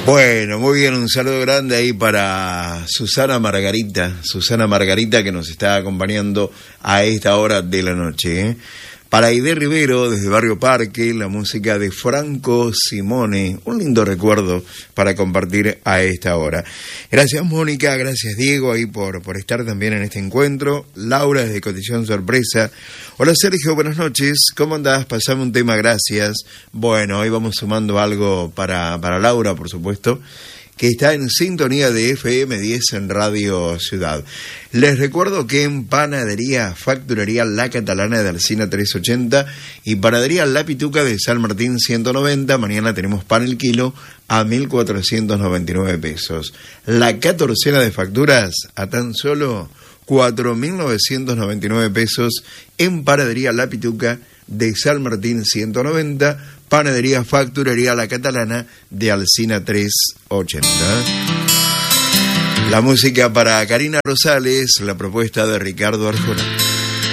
Bueno, muy bien, un saludo grande ahí para Susana Margarita que nos está acompañando a esta hora de la noche, ¿eh? Para Aide Rivero, desde Barrio Parque, la música de Franco Simone, un lindo recuerdo para compartir a esta hora. Gracias Mónica, gracias Diego ahí por estar también en este encuentro. Laura desde Cotillón Sorpresa. Hola Sergio, buenas noches, ¿cómo andás? Pasame un tema, gracias. Bueno, hoy vamos sumando algo para Laura, por supuesto, que está en sintonía de FM 10 en Radio Ciudad. Les recuerdo que en Panadería Facturería La Catalana de Alsina 380 y Panadería La Pituca de San Martín 190, mañana tenemos pan el kilo a 1.499 pesos. La 14ª de facturas a tan solo 4.999 pesos en Panadería La Pituca de San Martín 190, Panadería Facturería La Catalana de Alsina 380. La música para Karina Rosales, la propuesta de Ricardo Arjona.